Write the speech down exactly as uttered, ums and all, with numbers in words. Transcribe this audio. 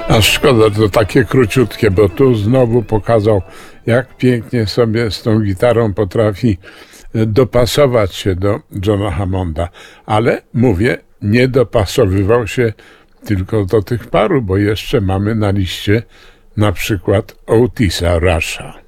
A szkoda, to takie króciutkie, bo tu znowu pokazał, jak pięknie sobie z tą gitarą potrafi dopasować się do Johna Hammonda. Ale mówię, nie dopasowywał się tylko do tych paru, bo jeszcze mamy na liście na przykład Otisa Rusha.